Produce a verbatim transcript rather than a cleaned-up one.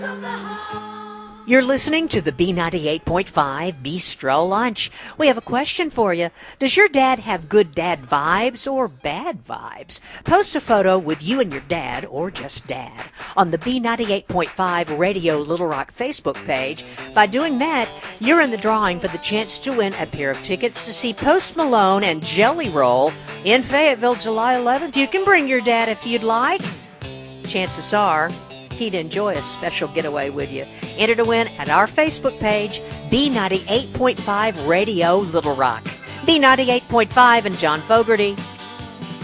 You're listening to the B ninety-eight point five Bistro Lunch. We have a question for you. Does your dad have good dad vibes or bad vibes? Post a photo with you and your dad, or just dad, on the B ninety-eight point five Radio Little Rock Facebook page. By doing that, you're in the drawing for the chance to win a pair of tickets to see Post Malone and Jelly Roll in Fayetteville, July eleventh. You can bring your dad if you'd like. Chances are he'd enjoy a special getaway with you. Enter to win at our Facebook page, B ninety-eight point five Radio Little Rock. B ninety-eight point five and John Fogerty.